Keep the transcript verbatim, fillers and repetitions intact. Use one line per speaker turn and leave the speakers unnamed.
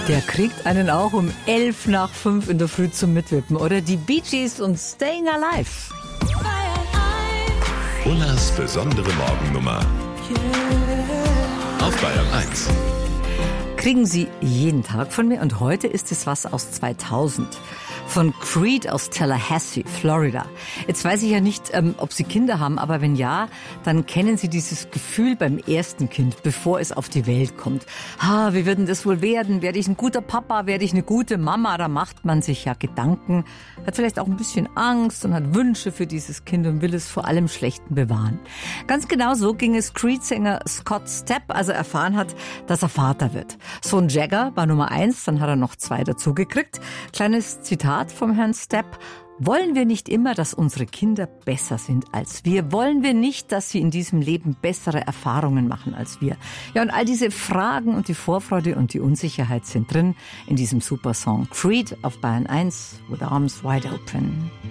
Der kriegt einen auch um elf nach fünf in der Früh zum Mitwippen. Oder die Bee Gees und Staying Alive.
Ullas besondere Morgennummer. Auf Bayern eins.
Kriegen Sie jeden Tag von mir und heute ist es was aus zweitausend. Von Creed aus Tallahassee, Florida. Jetzt weiß ich ja nicht, ähm, ob Sie Kinder haben, aber wenn ja, dann kennen Sie dieses Gefühl beim ersten Kind, bevor es auf die Welt kommt. Ah, wie wird denn das wohl werden? Werde ich ein guter Papa? Werde ich eine gute Mama? Da macht man sich ja Gedanken, hat vielleicht auch ein bisschen Angst und hat Wünsche für dieses Kind und will es vor allem Schlechten bewahren. Ganz genau so ging es Creed-Sänger Scott Stapp, als er erfahren hat, dass er Vater wird. Sohn Jagger war Nummer eins, dann hat er noch zwei dazugekriegt. Kleines Zitat vom Herrn Stapp. Wollen wir nicht immer, dass unsere Kinder besser sind als wir? Wollen wir nicht, dass sie in diesem Leben bessere Erfahrungen machen als wir? Ja, und all diese Fragen und die Vorfreude und die Unsicherheit sind drin in diesem super Song Creed auf Bayern eins, With Arms Wide Open.